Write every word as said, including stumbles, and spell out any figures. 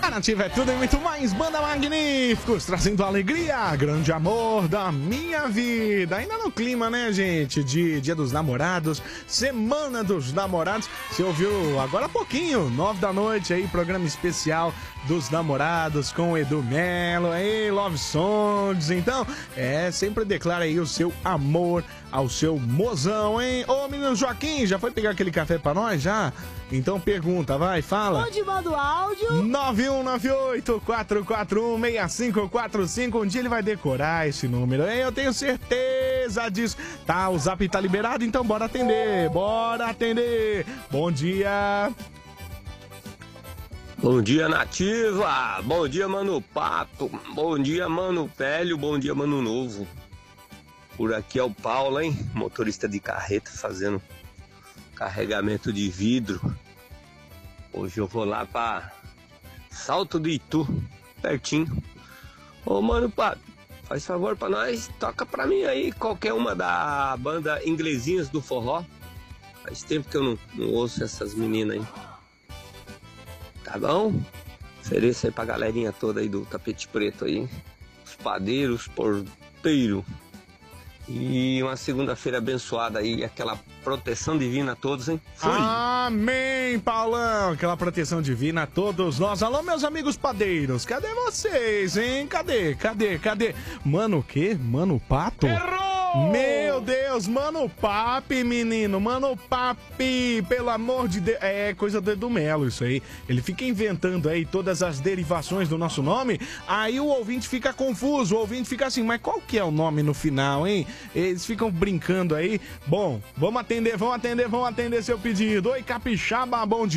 A Nativa é tudo e muito mais. Banda Magníficos, trazendo alegria, grande amor da minha vida. Ainda no clima, né, gente? De Dia dos Namorados, Semana dos Namorados. Você ouviu agora há pouquinho, nove da noite aí, programa especial dos namorados com o Edu Melo. Aí, Love Songs. Então, é, sempre declara aí o seu amor ao seu mozão, hein? Ô, menino Joaquim, já foi pegar aquele café pra nós, já? Então pergunta, vai, fala. Onde manda o áudio? nove um nove oito, quatro quatro um, seis cinco quatro cinco. Um dia ele vai decorar esse número, hein? Eu tenho certeza disso. Tá, o zap tá liberado, então bora atender. Bora atender. Bom dia. Bom dia, Nativa. Bom dia, Mano Pato. Bom dia, Mano Velho. Bom dia, Mano Novo. Por aqui é o Paulo, hein? Motorista de carreta fazendo carregamento de vidro. Hoje eu vou lá pra Salto do Itu, pertinho. Ô, Mano Pato, faz favor pra nós, toca pra mim aí qualquer uma da banda Inglesinhas do Forró. Faz tempo que eu não, não ouço essas meninas aí. Tá bom? Ofereça aí pra galerinha toda aí do Tapete Preto aí. Os padeiros, porteiro. E uma segunda-feira abençoada aí, aquela proteção divina a todos, hein? Fui! Amém, Paulão! Aquela proteção divina a todos nós. Alô, meus amigos padeiros, cadê vocês, hein? Cadê? Cadê? Cadê? Mano, o quê? Mano Pato? Errou! Meu Deus, Mano Papi, menino, Mano Papi, pelo amor de Deus. É coisa do Edu Melo isso aí. Ele fica inventando aí todas as derivações do nosso nome, aí o ouvinte fica confuso, o ouvinte fica assim, mas qual que é o nome no final, hein? Eles ficam brincando aí. Bom, vamos atender, vamos atender, vamos atender seu pedido. Oi, Capixaba, bom dia.